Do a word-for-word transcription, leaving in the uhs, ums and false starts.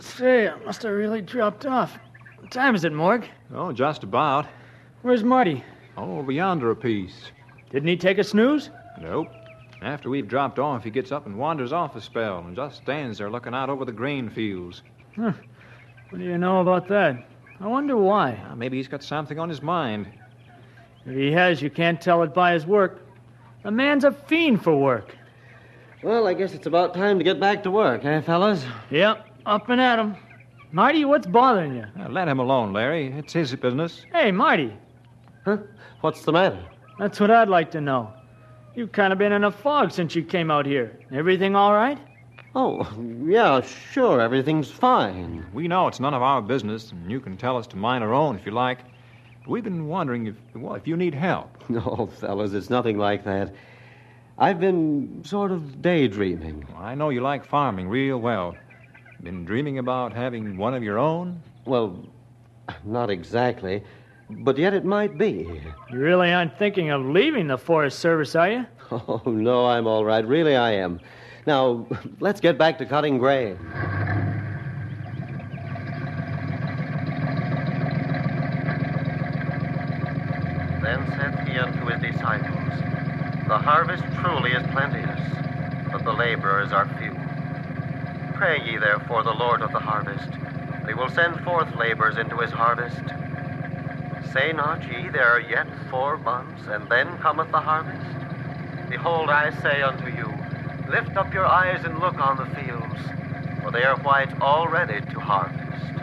Say, I must have really dropped off. What time is it, Morg? Oh, just about. Where's Marty? Oh, over yonder a piece. Didn't he take a snooze? Nope. After we've dropped off, he gets up and wanders off a spell and just stands there looking out over the grain fields. Huh. What do you know about that? I wonder why. Uh, maybe he's got something on his mind. If he has, you can't tell it by his work. The man's a fiend for work. Well, I guess it's about time to get back to work, eh, fellas? Yep, up and at 'em. Marty, what's bothering you? Uh, let him alone, Larry. It's his business. Hey, Marty. Huh? What's the matter? That's what I'd like to know. You've kind of been in a fog since you came out here. Everything all right? Oh, yeah, sure, everything's fine. We know it's none of our business, and you can tell us to mind our own if you like. We've been wondering if, well, if you need help. No, fellas, it's nothing like that. I've been sort of daydreaming. Well, I know you like farming real well. Been dreaming about having one of your own? Well, not exactly, but yet it might be. You really aren't thinking of leaving the Forest Service, are you? Oh, no, I'm all right. Really, I am. Now, let's get back to cutting grain. Then said he unto his disciples, The harvest truly is plenteous, but the laborers are few. Pray ye therefore the Lord of the harvest, that he will send forth laborers into his harvest. Say not ye, there are yet four months, and then cometh the harvest? Behold, I say unto you, lift up your eyes and look on the fields, for they are white already to harvest.